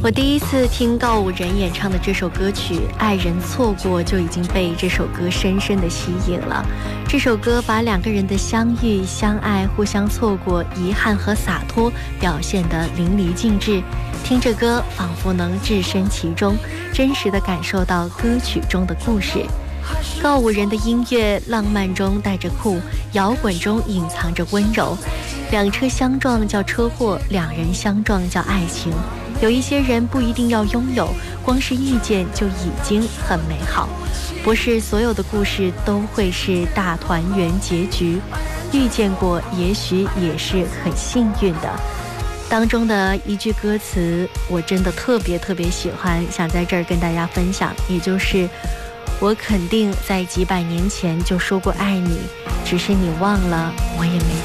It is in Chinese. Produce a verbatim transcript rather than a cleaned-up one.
我第一次听告五人演唱的这首歌曲《爱人错过》，就已经被这首歌深深的吸引了。这首歌把两个人的相遇、相爱、互相错过、遗憾和洒脱表现得淋漓尽致。听着歌，仿佛能置身其中，真实地感受到歌曲中的故事。告五人的音乐浪漫中带着酷，摇滚中隐藏着温柔。两车相撞叫车祸，两人相撞叫爱情。有一些人不一定要拥有，光是遇见就已经很美好。不是所有的故事都会是大团圆结局，遇见过也许也是很幸运的。当中的一句歌词我真的特别特别喜欢，想在这儿跟大家分享，也就是我肯定在几百年前就说过爱你，只是你忘了，我也没